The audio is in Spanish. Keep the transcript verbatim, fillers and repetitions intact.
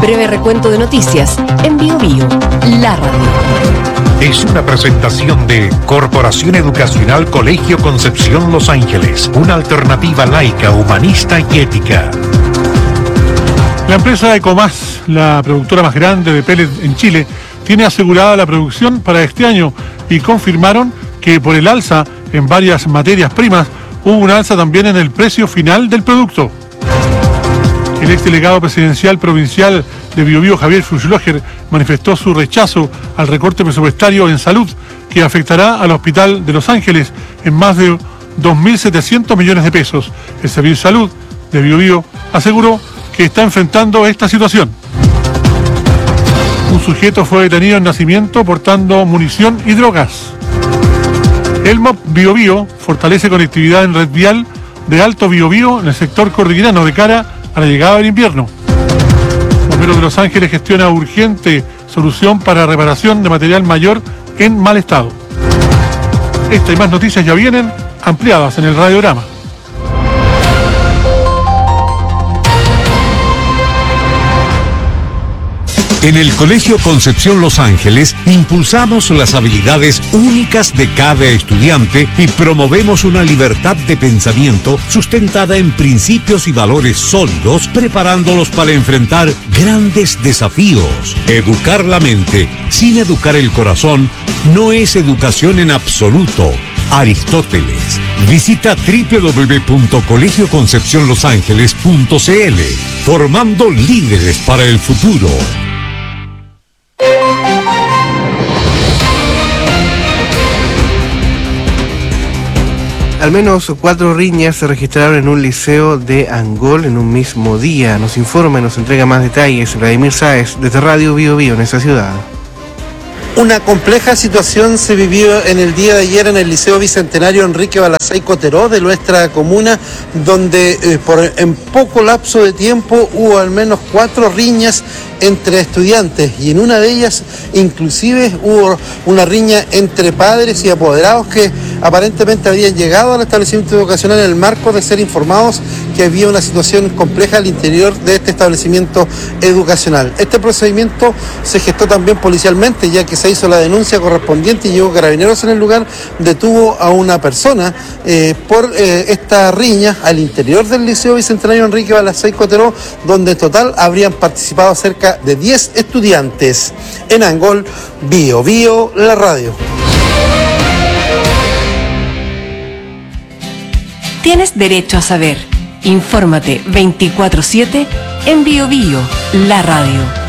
Breve recuento de noticias en Bio Bio, la radio. Es una presentación de Corporación Educacional Colegio Concepción Los Ángeles, una alternativa laica, humanista y ética. La empresa Ecomás, la productora más grande de pellet en Chile, tiene asegurada la producción para este año y confirmaron que por el alza en varias materias primas hubo un alza también en el precio final del producto. El exdelegado presidencial provincial de Bio Bio, Javier Fuchsloger, manifestó su rechazo al recorte presupuestario en salud que afectará al Hospital de Los Ángeles en más de dos mil setecientos millones de pesos. El Servicio de Salud de Bio Bio aseguró que está enfrentando esta situación. Un sujeto fue detenido en Nacimiento portando munición y drogas. El M O P Bio Bio fortalece conectividad en red vial de Alto Bio Bio en el sector cordillerano de cara a la llegada del invierno. Bomberos de Los Ángeles gestiona urgente solución para reparación de material mayor en mal estado. Esta y más noticias ya vienen ampliadas en el radiograma. En el Colegio Concepción Los Ángeles impulsamos las habilidades únicas de cada estudiante y promovemos una libertad de pensamiento sustentada en principios y valores sólidos, preparándolos para enfrentar grandes desafíos. Educar la mente sin educar el corazón no es educación en absoluto. Aristóteles. Visita doble u doble u doble u punto colegio concepción los ángeles punto c l. Formando líderes para el futuro. Al menos cuatro riñas se registraron en un liceo de Angol en un mismo día. Nos informa y nos entrega más detalles Vladimir Sáez desde Radio Bio Bio en esa ciudad. Una compleja situación se vivió en el día de ayer en el Liceo Bicentenario Enrique Balazay Coteró de nuestra comuna, donde eh, por, en poco lapso de tiempo hubo al menos cuatro riñas entre estudiantes, y en una de ellas inclusive hubo una riña entre padres y apoderados que aparentemente habían llegado al establecimiento educacional en el marco de ser informados que había una situación compleja al interior de este establecimiento educacional. Este procedimiento se gestó también policialmente, ya que se hizo la denuncia correspondiente y llegó Carabineros en el lugar, detuvo a una persona eh, por eh, esta riña al interior del Liceo Bicentenario Enrique Balazay Coteró, donde en total habrían participado cerca de diez estudiantes. En Angol, Bio Bio, la radio. Tienes derecho a saber. Infórmate veinticuatro siete en Bio Bio, la radio.